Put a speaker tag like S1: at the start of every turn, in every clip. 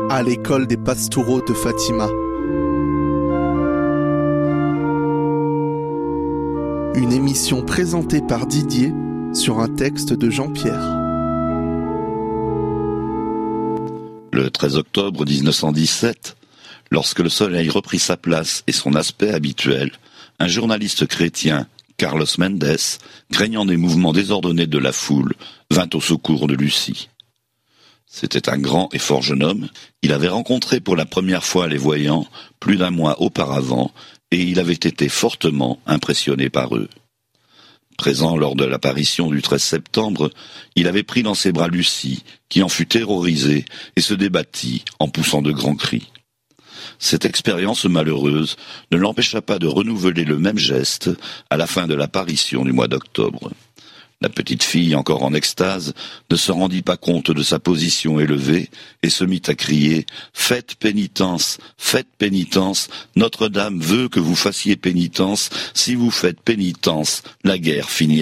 S1: à l'école des Pastoureaux de Fatima. Une émission présentée par Didier sur un texte de Jean-Pierre.
S2: Le 13 octobre 1917, lorsque le soleil reprit sa place et son aspect habituel, un journaliste chrétien, Carlos Mendes, craignant des mouvements désordonnés de la foule, vint au secours de Lucie. C'était un grand et fort jeune homme. Il avait rencontré pour la première fois les voyants plus d'un mois auparavant et il avait été fortement impressionné par eux. Présent lors de l'apparition du 13 septembre, il avait pris dans ses bras Lucie, qui en fut terrorisée et se débattit en poussant de grands cris. Cette expérience malheureuse ne l'empêcha pas de renouveler le même geste à la fin de l'apparition du mois d'octobre. La petite fille, encore en extase, ne se rendit pas compte de sa position élevée et se mit à crier « Faites pénitence, Notre-Dame veut que vous fassiez pénitence, si vous faites pénitence, la guerre finira. »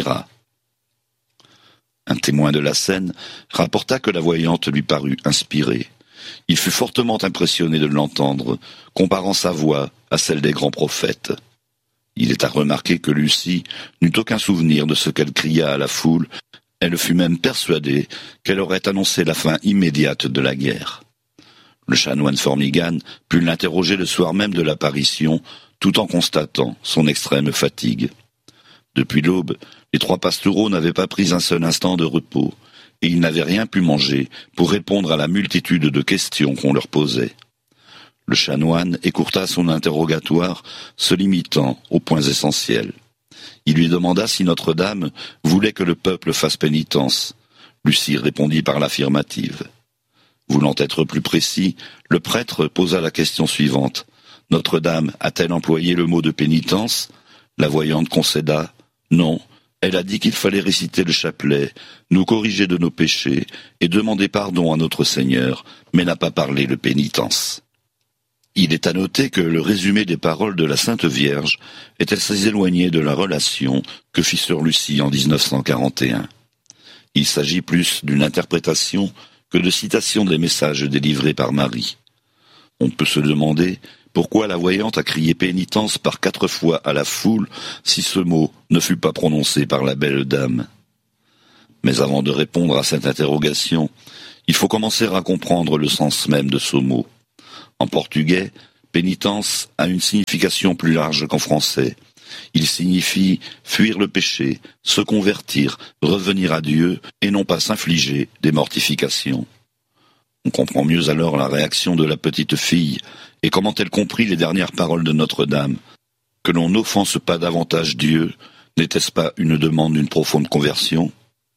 S2: Un témoin de la scène rapporta que la voyante lui parut inspirée. Il fut fortement impressionné de l'entendre, comparant sa voix à celle des grands prophètes. Il est à remarquer que Lucie n'eut aucun souvenir de ce qu'elle cria à la foule. Elle fut même persuadée qu'elle aurait annoncé la fin immédiate de la guerre. Le chanoine Formigan put l'interroger le soir même de l'apparition, tout en constatant son extrême fatigue. Depuis l'aube, les trois pastoureaux n'avaient pas pris un seul instant de repos, et ils n'avaient rien pu manger pour répondre à la multitude de questions qu'on leur posait. Le chanoine écourta son interrogatoire, se limitant aux points essentiels. Il lui demanda si Notre-Dame voulait que le peuple fasse pénitence. Lucie répondit par l'affirmative. Voulant être plus précis, le prêtre posa la question suivante. Notre-Dame a-t-elle employé le mot de pénitence ? La voyante concéda. Non, elle a dit qu'il fallait réciter le chapelet, nous corriger de nos péchés et demander pardon à notre Seigneur, mais n'a pas parlé de pénitence. Il est à noter que le résumé des paroles de la Sainte Vierge est assez éloigné de la relation que fit sœur Lucie en 1941. Il s'agit plus d'une interprétation que de citation des messages délivrés par Marie. On peut se demander pourquoi la voyante a crié pénitence par 4 fois à la foule si ce mot ne fut pas prononcé par la belle dame. Mais avant de répondre à cette interrogation, il faut commencer à comprendre le sens même de ce mot. En portugais, pénitence a une signification plus large qu'en français. Il signifie fuir le péché, se convertir, revenir à Dieu et non pas s'infliger des mortifications. On comprend mieux alors la réaction de la petite fille et comment elle comprit les dernières paroles de Notre-Dame. Que l'on n'offense pas davantage Dieu, n'était-ce pas une demande d'une profonde conversion ?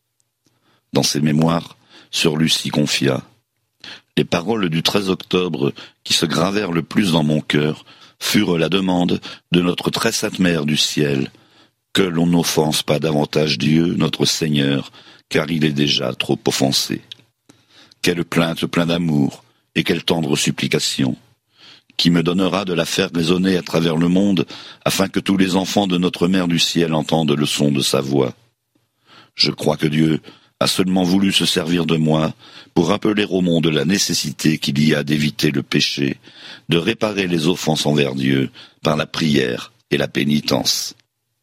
S2: Dans ses mémoires, sœur Lucie confia. Les paroles du 13 octobre qui se gravèrent le plus dans mon cœur furent la demande de notre très sainte Mère du ciel, que l'on n'offense pas davantage Dieu, notre Seigneur, car il est déjà trop offensé. Quelle plainte pleine d'amour, et quelle tendre supplication. Qui me donnera de la faire résonner à travers le monde, afin que tous les enfants de notre Mère du ciel entendent le son de sa voix. Je crois que Dieu a seulement voulu se servir de moi pour rappeler au monde la nécessité qu'il y a d'éviter le péché, de réparer les offenses envers Dieu par la prière et la pénitence.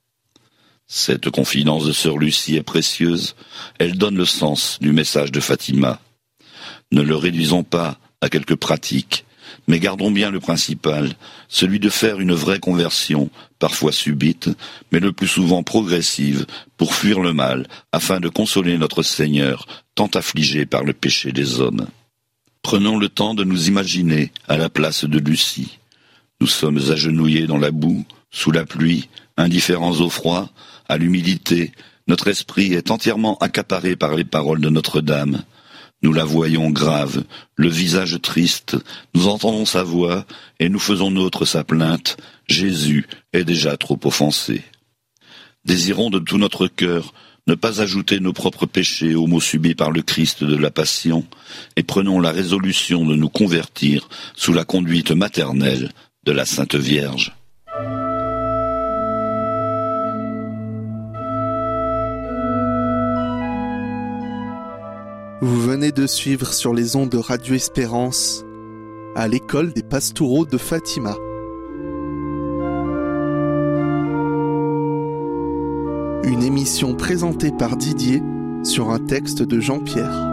S2: Cette confidence de sœur Lucie est précieuse, elle donne le sens du message de Fatima. Ne le réduisons pas à quelques pratiques, mais gardons bien le principal, celui de faire une vraie conversion, parfois subite, mais le plus souvent progressive, pour fuir le mal, afin de consoler notre Seigneur, tant affligé par le péché des hommes. Prenons le temps de nous imaginer à la place de Lucie. Nous sommes agenouillés dans la boue, sous la pluie, indifférents au froid, à l'humidité. Notre esprit est entièrement accaparé par les paroles de Notre-Dame. Nous la voyons grave, le visage triste, nous entendons sa voix et nous faisons nôtre sa plainte. Jésus est déjà trop offensé. Désirons de tout notre cœur ne pas ajouter nos propres péchés aux maux subis par le Christ de la Passion et prenons la résolution de nous convertir sous la conduite maternelle de la Sainte Vierge.
S1: Vous venez de suivre sur les ondes de Radio Espérance à l'école des Pastoureaux de Fatima. Une émission présentée par Didier sur un texte de Jean-Pierre.